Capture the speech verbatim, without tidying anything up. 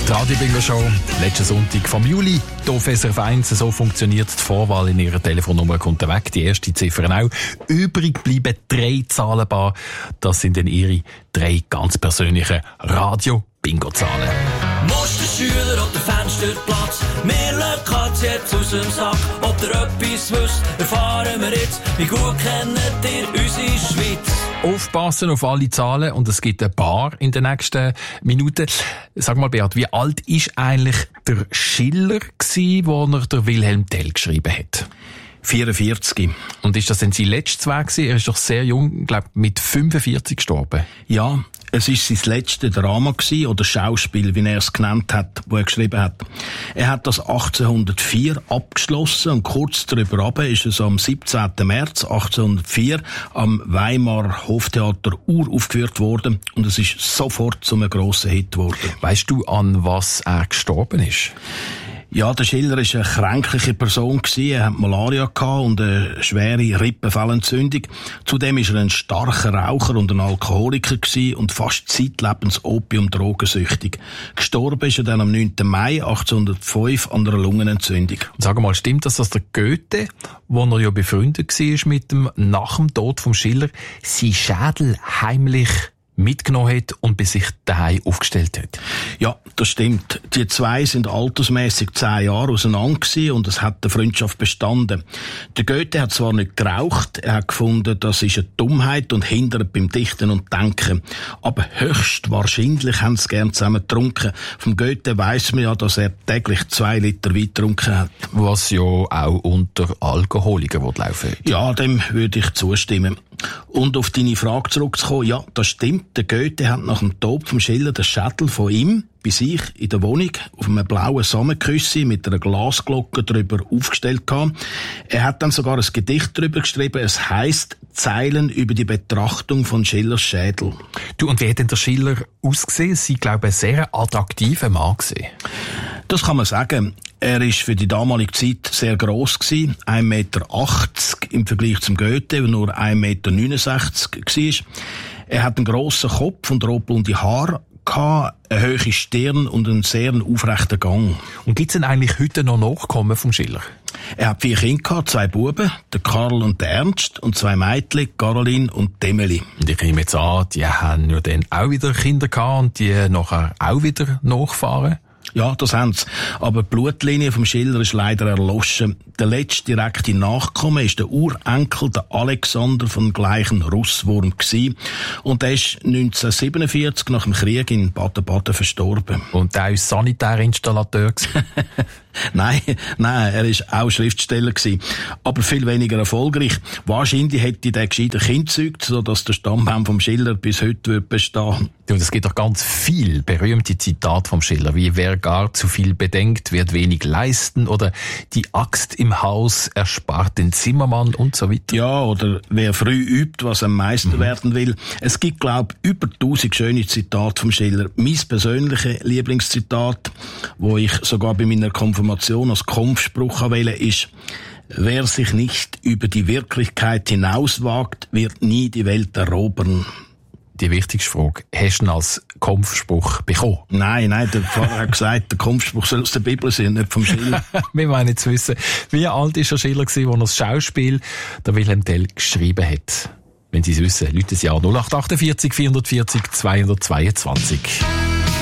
Die Radio-Bingo-Show, letzten Sonntag vom Juli. Hier auf S R F eins, so funktioniert die Vorwahl in Ihrer Telefonnummer, kommt weg, die erste Ziffer auch. Übrig bleiben drei Zahlenbar. Das sind dann Ihre drei ganz persönlichen Radio-Bingo-Zahlen. Musterschüler oder Fensterplatz, wir lassen Katz jetzt aus dem Sack. Ob ihr etwas wisst, erfahren wir jetzt. Wie gut kennt ihr unsere Schweiz? Aufpassen auf alle Zahlen und es gibt ein paar in den nächsten Minuten. Sag mal, Beat, wie alt ist eigentlich der Schiller gsi, wo er der Wilhelm Tell geschrieben hat? vierundvierzig. Und ist das denn sein letztes Werk gewesen? Er ist doch sehr jung, glaube mit fünfundvierzig gestorben. Ja, es ist sein letztes Drama gewesen, oder Schauspiel, wie er es genannt hat, wo er geschrieben hat. Er hat das achtzehnhundertvier abgeschlossen und kurz darüber ab ist es am siebzehnten März achtzehnhundertvier am Weimarer Hoftheater uraufgeführt worden und es ist sofort zu einem grossen Hit geworden. Weißt du, an was er gestorben ist? Ja, der Schiller war eine kränkliche Person. Er hatte Malaria und eine schwere Rippenfellentzündung. Zudem war er ein starker Raucher und ein Alkoholiker und fast zeitlebens Opium-drogensüchtig. Gestorben ist er dann am neunten Mai achtzehnhundertfünf an einer Lungenentzündung. Sag mal, stimmt das, dass der Goethe, wo er ja befreundet war mit dem, nach dem Tod vom Schiller, sein Schädel heimlich mitgenommen hat und bei sich daheim aufgestellt hat? Ja, das stimmt. Die zwei sind altersmässig zehn Jahre auseinander gewesen und es hat eine Freundschaft bestanden. Der Goethe hat zwar nicht geraucht, er hat gefunden, das ist eine Dummheit und hindert beim Dichten und Denken. Aber höchstwahrscheinlich haben sie gern zusammen getrunken. Vom Goethe weiss man ja, dass er täglich zwei Liter Wein getrunken hat. Was ja auch unter Alkoholikern laufen würde. Ja, dem würde ich zustimmen. Und auf deine Frage zurückzukommen, ja, das stimmt. Der Goethe hat nach dem Tod vom Schiller den Schädel von ihm bei sich in der Wohnung auf einem blauen Samenküssi mit einer Glasglocke drüber aufgestellt gehabt. Er hat dann sogar ein Gedicht drüber geschrieben. Es heisst Zeilen über die Betrachtung von Schillers Schädel. Du, und wie hat denn der Schiller ausgesehen? Sie, glaube ich, ein sehr attraktiver Mann gewesen. Das kann man sagen. Er war für die damalige Zeit sehr gross gewesen, ein Meter achtzig im Vergleich zum Goethe, der nur ein Meter neunundsechzig war. Er hat einen grossen Kopf und rotblonde Haare, eine hohe Stirn und einen sehr aufrechten Gang. Und gibt es denn eigentlich heute noch Nachkommen vom Schiller? Er hat vier Kinder gehabt, zwei Buben, der Karl und der Ernst, und zwei Mädchen, Caroline und Emily. Und ich nehme jetzt an, die haben ja dann auch wieder Kinder gehabt und die nachher auch wieder nachfahren? Ja, das haben sie. Aber die Blutlinie vom Schiller ist leider erloschen. Der letzte direkte Nachkomme ist der Urenkel, der Alexander von gleichen Russwurm gewesen. Und der ist neunzehnhundertsiebenundvierzig nach dem Krieg in Baden-Baden verstorben. Und der war Sanitärinstallateur. Nein, nein, er war auch Schriftsteller gewesen. Aber viel weniger erfolgreich. Wahrscheinlich hätte der gescheiter Kind gezeugt, sodass der Stammbaum vom Schiller bis heute bestehen. Und es gibt doch ganz viel berühmte Zitate vom Schiller, wie wer gar zu viel bedenkt, wird wenig leisten, oder die Axt im Haus erspart den Zimmermann und so weiter. Ja, oder wer früh übt, was am meisten mhm. werden will. Es gibt, glaube ich, über tausend schöne Zitate vom Schiller. Mein persönliches Lieblingszitat, wo ich sogar bei meiner Konfirmation als Kampfspruch wähle, ist: Wer sich nicht über die Wirklichkeit hinauswagt, wird nie die Welt erobern. Die wichtigste Frage, hast du ihn als Kampfspruch bekommen? Nein, nein, der Pfarrer hat gesagt, der Kampfspruch soll aus der Bibel sein, nicht vom Schiller. Wir wollen jetzt wissen, wie alt ist der Schiller gewesen, als er das Schauspiel der Wilhelm Tell geschrieben hat. Wenn Sie es wissen, rufen Sie an null acht acht vier, vier vierzig, zweihundertzweiundzwanzig.